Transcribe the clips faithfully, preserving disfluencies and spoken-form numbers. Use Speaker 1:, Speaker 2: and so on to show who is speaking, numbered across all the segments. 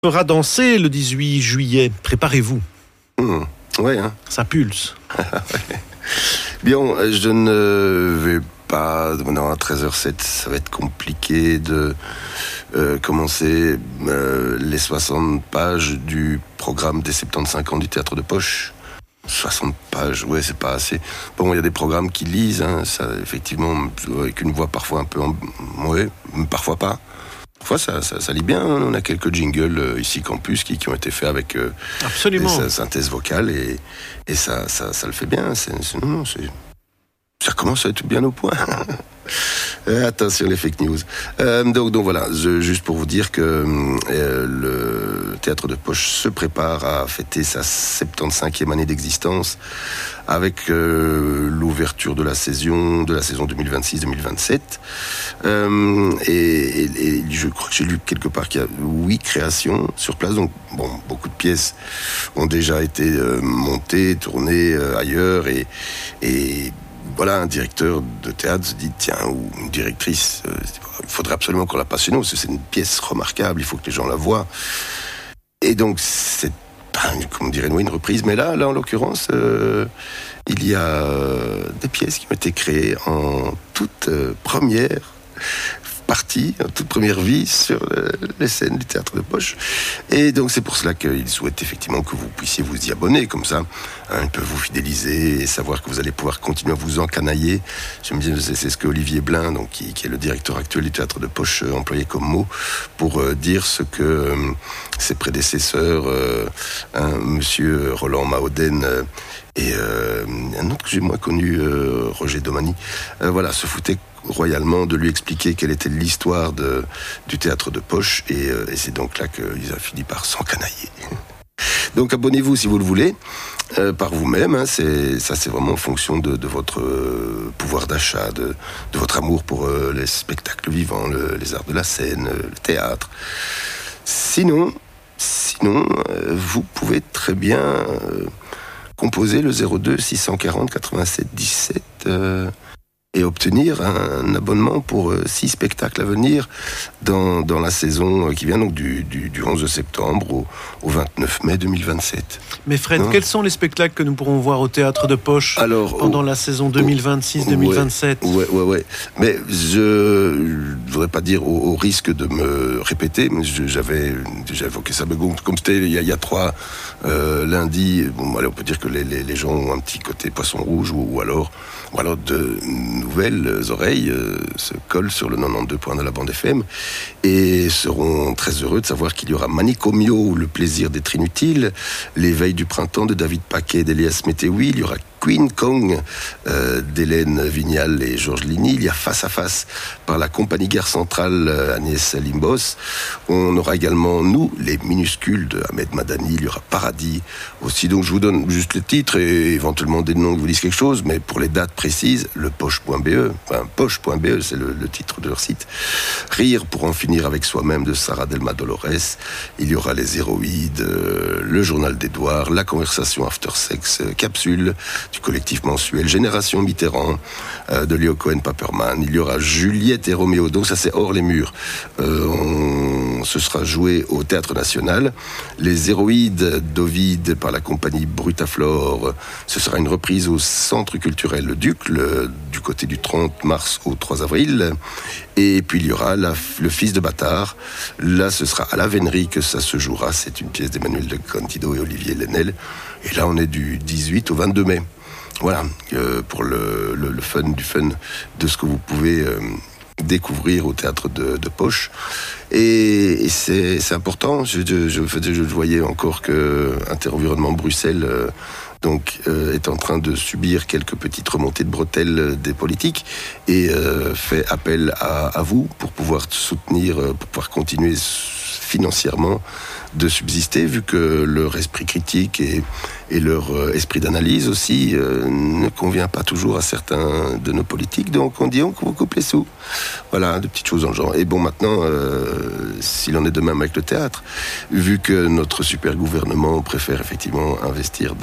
Speaker 1: Fera danser le dix-huit juillet. Préparez-vous.
Speaker 2: Mmh, ouais, hein.
Speaker 1: Ça pulse.
Speaker 2: Bien, je ne vais pas... Non, à treize heures zéro sept, ça va être compliqué de euh, commencer euh, les soixante pages du programme des soixante-quinze ans du Théâtre de Poche. soixante pages, ouais, c'est pas assez. Bon, il y a des programmes qui lisent, hein, ça, effectivement, avec une voix parfois un peu... En... Ouais, parfois pas. Parfois, ça, ça, ça lit bien. On a quelques jingles euh, ici campus qui, qui ont été faits avec euh,
Speaker 1: Absolument.
Speaker 2: des synthèses vocales et, et ça, ça, ça le fait bien. C'est, c'est, non, c'est, ça commence à être bien au point. euh, attention les fake news. Euh, donc, donc voilà, je, juste pour vous dire que euh, le Théâtre de Poche se prépare à fêter sa soixante-quinzième année d'existence avec euh, l'ouverture de la saison de la saison deux mille vingt-six deux mille vingt-sept. Euh, et, et, et je crois que j'ai lu quelque part qu'il y a huit créations sur place. Donc, bon, beaucoup de pièces ont déjà été euh, montées, tournées euh, ailleurs. Et, et voilà, un directeur de théâtre se dit, tiens, ou une directrice, euh, il faudrait absolument qu'on la passe chez nous, parce que c'est une pièce remarquable, il faut que les gens la voient. Et donc, c'est pas, comment dirait-on, une reprise. Mais là, là en l'occurrence, euh, il y a euh, des pièces qui ont été créées en toute euh, première partie, en toute première vie sur euh, les scènes du Théâtre de Poche. Et donc c'est pour cela qu'il souhaite effectivement que vous puissiez vous y abonner, comme ça, hein, il peut vous fidéliser et savoir que vous allez pouvoir continuer à vous encanailler. J'aime bien, c'est, c'est ce que Olivier Blin, donc, qui, qui est le directeur actuel du Théâtre de Poche, euh, employé comme mot, pour euh, dire ce que euh, ses prédécesseurs, euh, hein, monsieur Roland Mahoden, euh, et euh, un autre que j'ai moins connu, euh, Roger Domani, euh, voilà, se foutaient royalement de lui expliquer quelle était l'histoire de, du Théâtre de Poche, et, euh, et c'est donc là qu'ils ont fini par s'encanailler. Donc abonnez-vous si vous le voulez, euh, par vous-même, hein, c'est, ça c'est vraiment en fonction de, de votre euh, pouvoir d'achat, de, de votre amour pour euh, les spectacles vivants, le, les arts de la scène, euh, le théâtre. Sinon, sinon euh, vous pouvez très bien euh, composer le zéro deux six cent quarante quatre-vingt-sept dix-sept euh, et obtenir un abonnement pour six spectacles à venir dans, dans la saison qui vient, donc du, du, du onze septembre au, au vingt-neuf mai deux mille vingt-sept.
Speaker 1: Mais Fred, non quels sont les spectacles que nous pourrons voir au Théâtre de Poche Alors, pendant oh, la saison deux mille vingt-six deux mille vingt-sept?
Speaker 2: Ouais, ouais, ouais. Mais je ne voudrais pas dire au, au risque de me répéter, mais je, j'avais déjà évoqué ça. Mais bon, comme c'était il y a, il y a trois euh, lundis, bon, allez, on peut dire que les, les, les gens ont un petit côté poisson rouge, ou, ou alors, ou alors de nouvelles oreilles euh, se collent sur le quatre-vingt-douze points de la bande F M et seront très heureux de savoir qu'il y aura Manicomio, le plaisir d'être inutile, l'éveil du printemps de David Paquet, d'Elias Météoui, il y aura Queen Kong euh, d'Hélène Vignal et Georges Ligny, il y a Face à Face par la compagnie Gare Centrale euh, Agnès Limbos, on aura également Nous, les minuscules de Ahmed Madani, il y aura Paradis aussi, donc je vous donne juste les titres et éventuellement des noms qui vous disent quelque chose, mais pour les dates précises, le poche point b e, enfin poche point b e c'est le, le titre de leur site. Rire pour en finir avec soi-même de Sarah Delma Dolores, il y aura Les Héroïdes, euh, le journal d'Edouard, la conversation After Sex, euh, Capsule du collectif mensuel Génération Mitterrand euh, de Léo Cohen-Paperman, il y aura Juliette et Roméo, donc ça c'est hors les murs, euh, on, ce sera joué au Théâtre National. Les Héroïdes d'Ovide par la compagnie Brutaflore, ce sera une reprise au Centre culturel Le Duc, le, du côté du trente mars au trois avril. Et puis il y aura la, Le Fils de Bâtard, là ce sera à la Vénerie que ça se jouera, c'est une pièce d'Emmanuel de Candido et Olivier Lenel, et là on est du dix-huit au vingt-deux mai. Voilà, euh, pour le, le, le fun du fun de ce que vous pouvez euh, découvrir au Théâtre de, de Poche. Et, et c'est, c'est important, je, je, je, je voyais encore que Interenvironnement Bruxelles euh, donc, euh, est en train de subir quelques petites remontées de bretelles des politiques et euh, fait appel à, à vous pour pouvoir soutenir, pour pouvoir continuer financièrement de subsister, vu que leur esprit critique et, et leur euh, esprit d'analyse aussi euh, ne convient pas toujours à certains de nos politiques. Donc on dit on vous coupe les sous. Voilà, de petites choses dans le genre. Et bon, maintenant, euh, s'il en est de même avec le théâtre, vu que notre super gouvernement préfère effectivement investir dans de l'art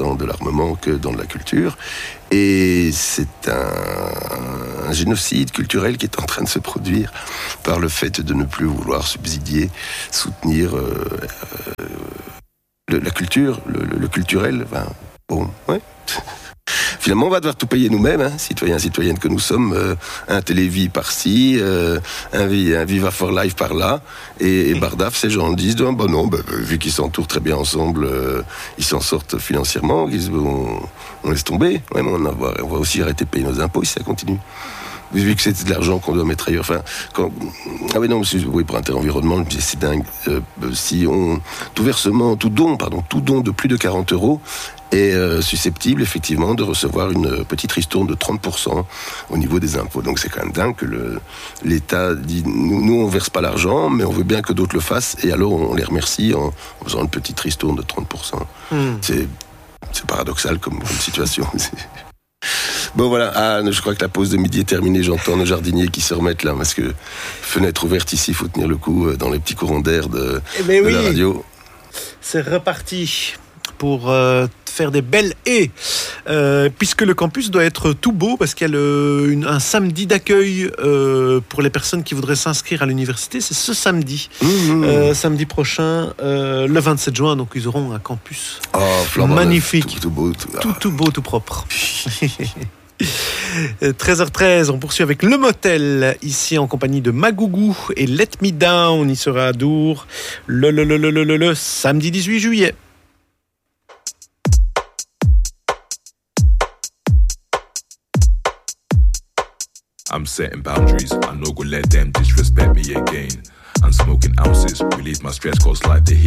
Speaker 2: énormément que dans la culture. Et c'est un, un génocide culturel qui est en train de se produire par le fait de ne plus vouloir subsidier, soutenir euh, euh, le, la culture, le, le, le culturel. Enfin, bon, ouais. Finalement, on va devoir tout payer nous-mêmes, hein, citoyens, citoyennes que nous sommes. Euh, un Télévis par-ci, euh, un, un Viva for Life par-là. Et, et Bardaf, ces gens disent, oh, bah non, bah, vu qu'ils s'entourent très bien ensemble, euh, ils s'en sortent financièrement, ils, on, on laisse tomber. Ouais, mais on, va, on va aussi arrêter de payer nos impôts si ça continue. Vu que c'est de l'argent qu'on doit mettre ailleurs. Enfin, quand... Ah oui, non, monsieur, oui, pour Inter-Environnement, c'est dingue. Euh, si on... Tout versement, tout don, pardon, tout don de plus de quarante euros est euh, susceptible, effectivement, de recevoir une petite ristourne de trente pour cent au niveau des impôts. Donc c'est quand même dingue que le... l'État dit, nous, nous, on verse pas l'argent, mais on veut bien que d'autres le fassent, et alors on les remercie en, en faisant une petite ristourne de trente pour cent. Mm. C'est... c'est paradoxal comme, comme situation. Bon voilà, ah, je crois que la pause de midi est terminée, j'entends nos jardiniers qui se remettent là, parce que fenêtre ouverte ici, il faut tenir le coup dans les petits courants d'air de,
Speaker 1: eh ben
Speaker 2: de
Speaker 1: oui.
Speaker 2: la radio.
Speaker 1: C'est reparti pour euh, faire des belles haies, euh, puisque le campus doit être tout beau, parce qu'il y a le, une, un samedi d'accueil euh, pour les personnes qui voudraient s'inscrire à l'université, c'est ce samedi, mmh. euh, samedi prochain, euh, le vingt-sept juin, donc ils auront un campus
Speaker 2: oh,
Speaker 1: magnifique,
Speaker 2: tout, tout beau, tout,
Speaker 1: tout, tout beau, tout propre. treize heures treize, on poursuit avec Le Motel, ici en compagnie de Magougou et Let Me Down. Il sera à Dour le, le, le, le, le, le, le samedi dix-huit juillet.
Speaker 3: I'm setting boundaries, I'm not gonna let them disrespect me again. I'm smoking ounces, relieve my stress, cause like the heat.